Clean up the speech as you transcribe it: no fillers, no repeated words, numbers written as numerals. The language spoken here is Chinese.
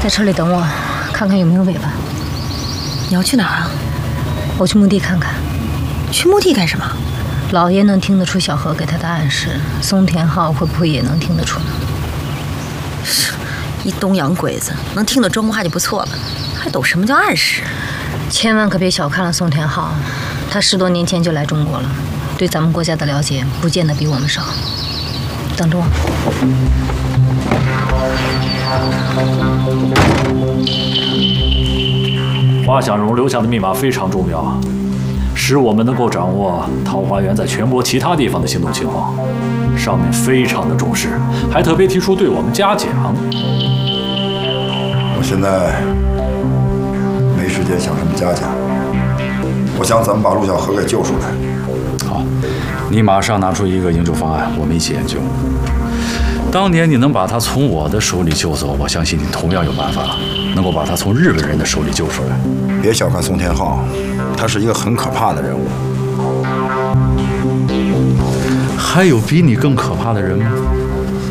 在车里等我，看看有没有尾巴。 你要去哪儿啊？ 我去墓地看看。 去墓地干什么？ 老爷能听得出小何给他的暗示，松田浩会不会也能听得出呢？ 一东洋鬼子能听得中话就不错了，还懂什么叫暗示？ 千万可别小看了松田浩，他10多年前就来中国了，对咱们国家的了解不见得比我们少。等着我。 华想荣留下的密码非常重要，使我们能够掌握桃花源在全国其他地方的行动情况。上面非常的重视，还特别提出对我们嘉奖。 我现在没时间想什么嘉奖，我想怎么把陆小河给救出来。 好，你马上拿出一个营救方案，我们一起研究。当年你能把他从我的手里救走，我相信你同样有办法能够把他从日本人的手里救出来。 别小看松田浩，他是一个很可怕的人物。 还有比你更可怕的人吗？